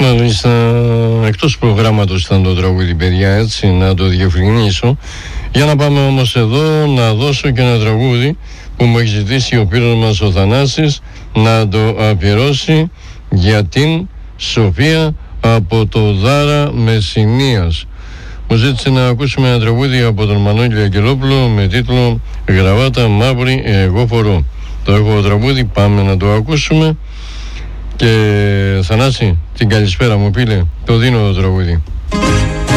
Μάλιστα, εκτός προγράμματος ήταν το τραγούδι, παιδιά, έτσι, να το διευκρινίσω. Για να πάμε όμως εδώ να δώσω και ένα τραγούδι που μου έχει ζητήσει ο πύρος μας ο Θανάσης να το αφιερώσει για την Σοφία από το Δάρα Μεσσηνίας. Μου ζήτησε να ακούσουμε ένα τραγούδι από τον Μανώλη Αγγελόπουλο με τίτλο «Γραβάτα μαύρη εγώ φορώ». Το έχω τραγούδι, πάμε να το ακούσουμε. Και Θανάση, την καλησπέρα μου πήλε, το δίνω το τραγούδι.